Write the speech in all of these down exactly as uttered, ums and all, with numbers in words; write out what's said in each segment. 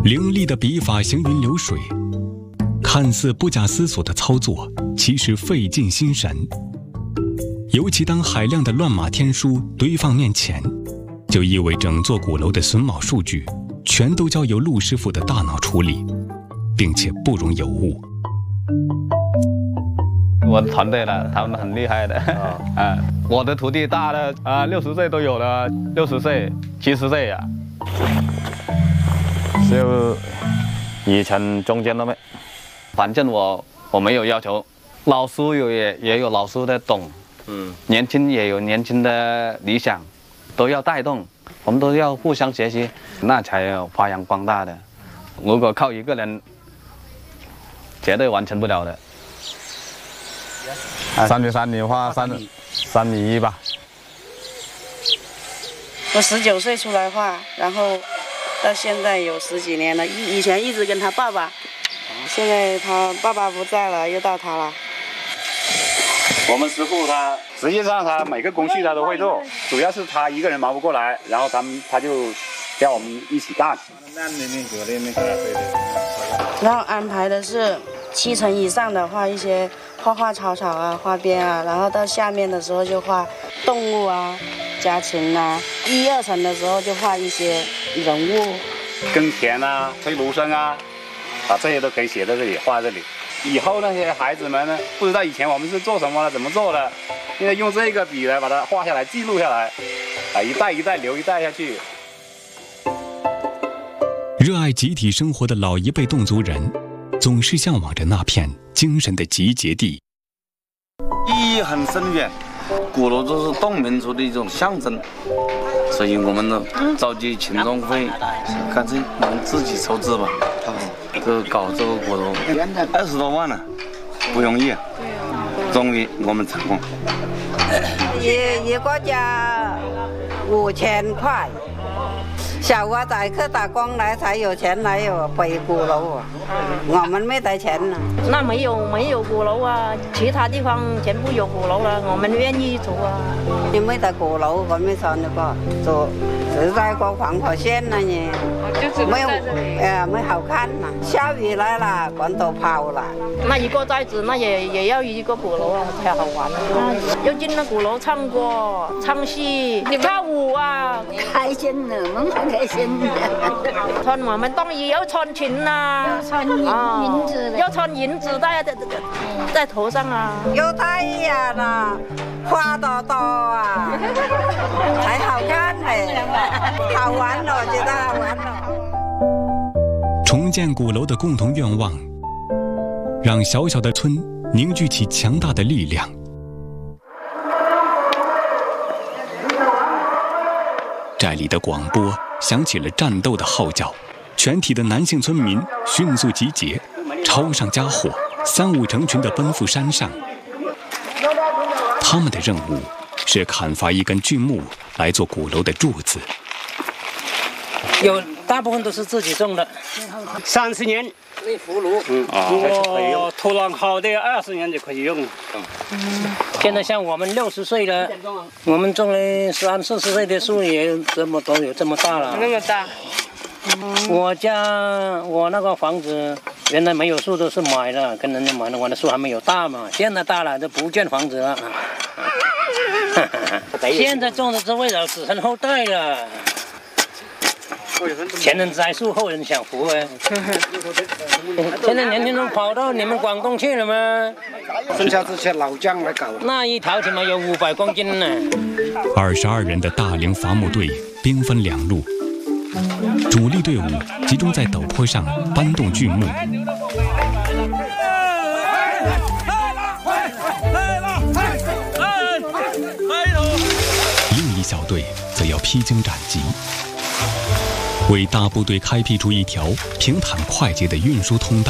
凌厉的笔法行云流水，看似不假思索的操作，其实费尽心神。尤其当海量的乱码天书堆放面前，就意味整座鼓楼的榫卯数据全都交由陆师傅的大脑处理，并且不容有误。 我的团队了，他们很厉害的。啊、哦呃，我的徒弟大的啊，六十岁都有了，六十岁、七十岁呀、啊，就以前中间都没。反正我我没有要求，老师有也也有老师的懂，嗯，年轻也有年轻的理想，都要带动，我们都要互相学习，那才有发扬光大的。如果靠一个人，绝对完成不了的。三米三，你画三三米一吧。 我十九岁出来画，然后到现在有十几年了。以以前一直跟他爸爸，现在他爸爸不在了，又到他了。 我们师傅他实际上他每个工序他都会做，主要是他一个人忙不过来，然后他们他就叫我们一起干。 然后安排的是七成以上的画一些画画草草啊、花边啊，然后到下面的时候就画动物啊、家禽啊，一二层的时候就画一些人物， 耕田啊、推芦笙啊，啊这些都可以写在这里，画在这里。以后那些孩子们呢，不知道以前我们是做什么的、怎么做的，现在用这个笔来把它画下来、记录下来，啊，一代一代流一代下去。 热爱集体生活的老一辈侗族人，总是向往着那片精神的集结地。 意义很深远，鼓楼就是侗民族的一种象征，所以我们呢召集群众会，干脆我们自己筹资吧，这搞这个鼓楼二十多万了，不容易，终于我们成功。 一一个家五千块。小娃仔去打工来才有钱来有回鼓楼啊，我们没得钱呢。 那没有没有鼓楼啊，其他地方全部有鼓楼了，我们愿意做啊。 你没得鼓楼，我们上那个做，只在个黄河县那里，没有，呃，没好看呐。下雨来了，管都跑了。 那一个寨子，那也也要一个鼓楼啊，才好玩啊。要进那鼓楼唱歌、唱戏、跳舞啊， 开心的，我们开心的。 穿我们当然要穿裙呐， 要穿银银子的， 要穿银子戴在在头上啊。 有太阳啊，花朵朵啊，才好看嘞，好玩哦，觉得好玩哦。 重建鼓楼的共同愿望，让小小的村凝聚起强大的力量。寨里的广播响起了战斗的号角，全体的男性村民迅速集结，抄上家伙，三五成群地奔赴山上。他们的任务是砍伐一根巨木来做鼓楼的柱子。 有大部分都是自己种的，三十年那葫芦，嗯啊， 我土壤好的二十年就可以用了。嗯，现在像我们六十岁了，我们种了三四十岁的树也这么都有这么大了。 那么大。 嗯、我家我那个房子原来没有树，都是买的，跟人家买的，我的树还没有大嘛，现在大了就不建房子了。现在种的是为了子孙后代了。前人栽树，后人享福哎。现在年轻人跑到你们广东去了吗？ 剩下这些老将来搞。 那一条起码有五百公斤呢。 二十二人的大龄伐木队兵分两路，主力队伍集中在陡坡上搬动巨木。另一小队则要披荆斩棘，为大部队开辟出一条平坦快捷的运输通道。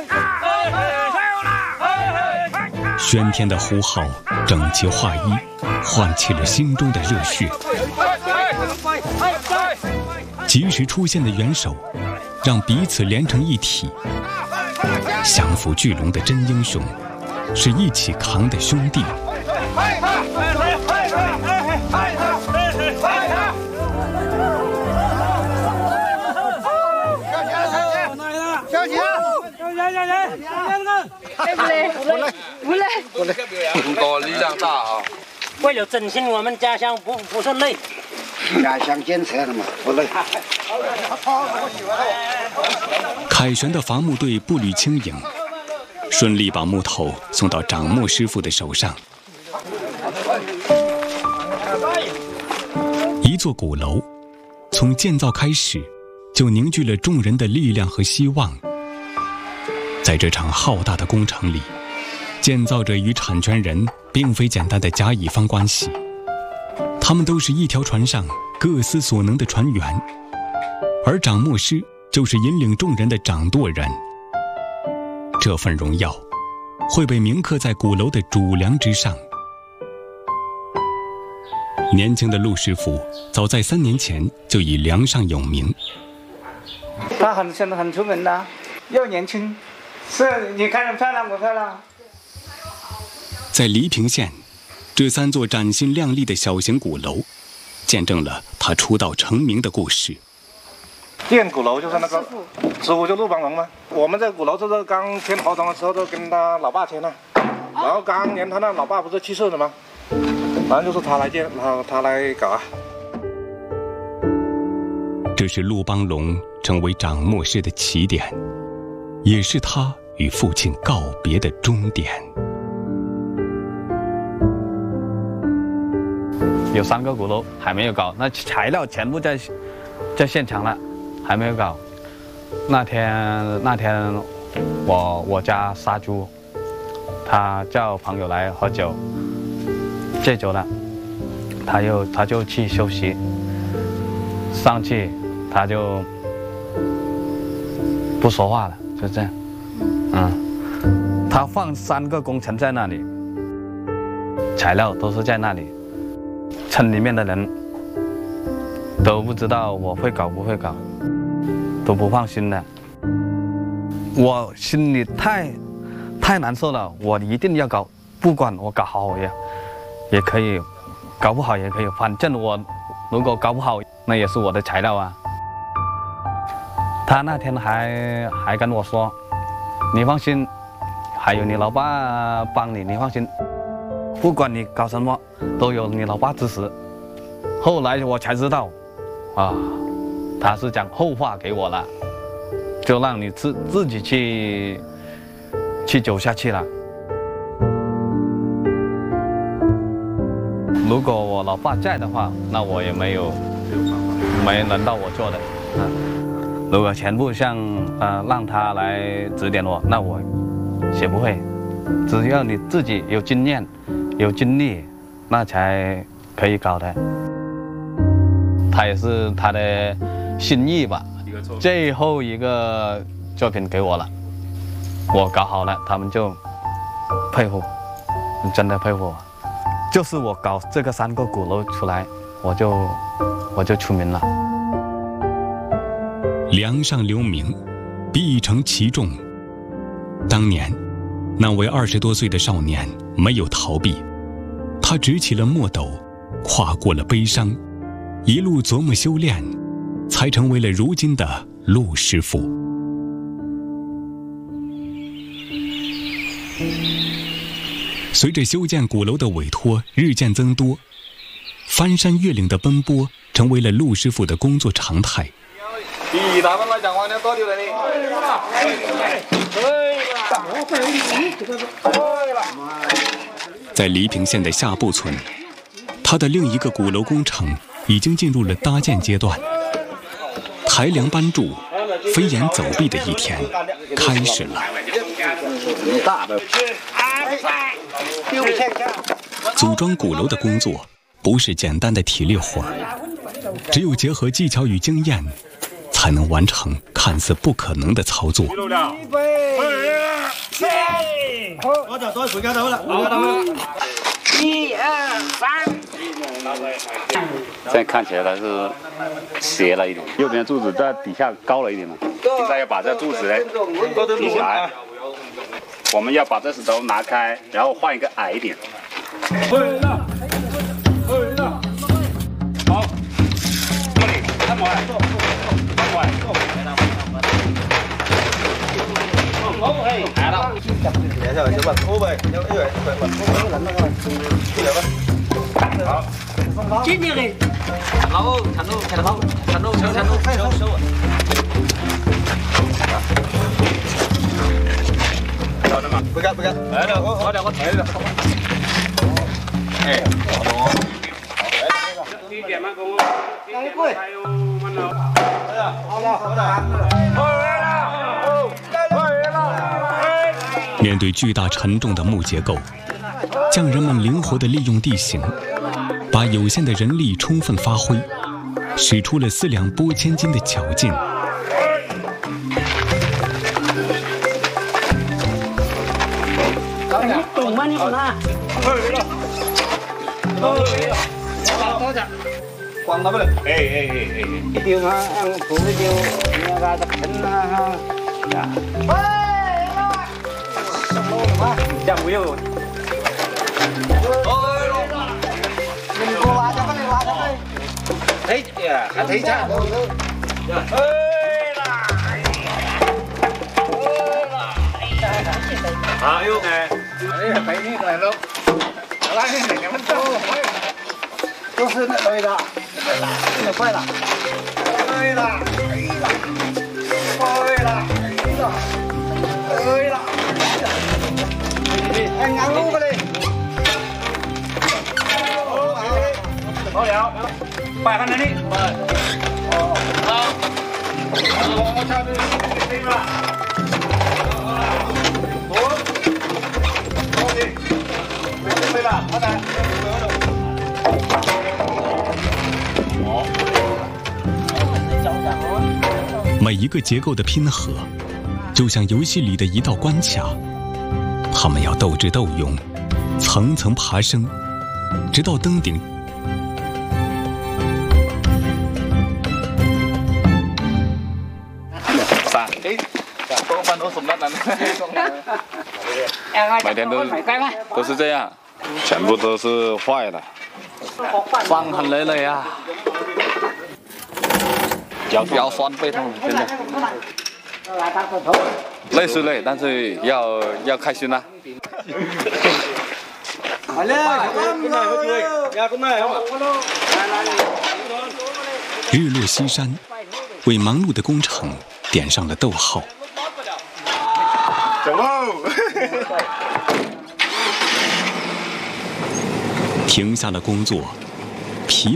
喧天的呼号，整齐划一。 唤起了心中的热血。及时出现的援手，让彼此连成一体。降服巨龙的真英雄，是一起扛的兄弟。 中国力量大啊！ 为了振兴我们家乡，不不是累。 家乡建设了嘛，不累。 凯旋的伐木队步履轻盈，顺利把木头送到掌墨师傅的手上。一座鼓楼，从建造开始，就凝聚了众人的力量和希望。在这场浩大的工程里，建造者与产权人并非简单的甲乙方关系，他们都是一条船上各司所能的船员，而掌墨师就是引领众人的掌舵人。这份荣耀会被铭刻在鼓楼的主梁之上。年轻的陆师傅早在三年前就以梁上有名。 他很现在很出名的，又年轻，是你看着漂亮不漂亮？ 在黎平县，这三座崭新亮丽的小型鼓楼，见证了他出道成名的故事。 建鼓楼就是那个师傅就陆邦龙嘛。我们这鼓楼就是刚签合同的时候都跟他老爸签了，然后刚年他那老爸不是去世了吗？反正就是他来建，然后他来搞啊。 这是陆邦龙成为掌墨师的起点，也是他与父亲告别的终点。 有三个鼓楼还没有搞，那材料全部在在现场了，还没有搞。那天那天我我家杀猪，他叫朋友来喝酒，戒酒了，他又他就去休息，上去他就不说话了，就这样。嗯，他放三个工程在那里，材料都是在那里。村里面的人都不知道我会搞不会搞，都不放心的。我心里太太难受了，我一定要搞，不管我搞好也也可以，搞不好也可以，反正我如果搞不好，那也是我的材料啊。他那天还还跟我说，你放心，还有你老爸帮你，你放心。不管你搞什么，都有你老爸支持。后来我才知道，啊，他是讲后话给我了，就让你自自己去去走下去了。如果我老爸在的话，那我也没有没轮到我做的。嗯，如果全部像呃让他来指点我，那我学不会。只要你自己有经验。有精力，那才可以搞的。他也是他的心意吧。最后一个作品给我了，我搞好了，他们就佩服，真的佩服我。就是我搞这个三个鼓楼出来，我就我就出名了。 梁上留名，必承其重。当年，那位二十多岁的少年没有逃避。他执起了墨斗，跨过了悲伤，一路琢磨修炼，才成为了如今的陆师傅。随着修建鼓楼的委托日渐增多，翻山越岭的奔波成为了陆师傅的工作常态。 比他们来讲话要多丢人的。 在黎平县的下埠村，他的另一个鼓楼工程已经进入了搭建阶段。抬梁搬柱、飞檐走壁的一天开始了。组装鼓楼的工作不是简单的体力活儿，只有结合技巧与经验，才能完成看似不可能的操作。 我就多回家头了，回家头了。一二三。 这样看起来它是斜了一点，右边柱子在底下高了一点嘛。现在要把这柱子呢立起来，我们要把这石头拿开，然后换一个矮一点。好，这里看过来，看过来，好，哎，来了。接下来就把拖呗，要要把把拖人那个去了吧。好，今天给，然后长路长路长路长路收收。到了吗？不干不干，来了，我我两个抬了。哎，好多。一点慢工，哎贵。还有慢了。好了好了好了。回来回来。 面对巨大沉重的木结构，匠人们灵活地利用地形，把有限的人力充分发挥，使出了四两拨千斤的巧劲。 懂吗？你们啊？光到不了。哎哎哎哎！一丢嘛，俺不会丢，那个坑啊哈。呀。哎呀！这样没有。你给我挖下，把你挖下来。哎呀，还推下。哎啦！哎呦哎！哎呀，陪你来了。来，你们走。都是那对的，有点快了。对了，对了，对了，对了，哎，硬路过来。好了，摆看那里。哦，好。我下去这个。我，OK，对了，好的。 每一个结构的拼合，就像游戏里的一道关卡，他们要斗智斗勇，层层爬升，直到登顶。 三，哎，多半都是那那那，每天都都是这样，全部都是坏的，伤痕累累啊。腰腰酸背痛，真的。累是累，但是要要开心啊。 日落西山，为忙碌的工程点上了逗号。 走喽！ 停下了工作，疲